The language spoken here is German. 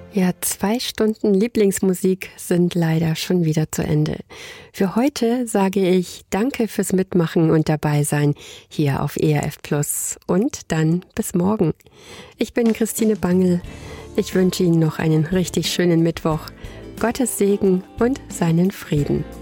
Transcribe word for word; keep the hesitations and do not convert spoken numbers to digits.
Ja, zwei Stunden Lieblingsmusik sind leider schon wieder zu Ende. Für heute sage ich Danke fürs Mitmachen und Dabeisein hier auf E R F Plus und dann bis morgen. Ich bin Christine Bangel. Ich wünsche Ihnen noch einen richtig schönen Mittwoch. Gottes Segen und seinen Frieden.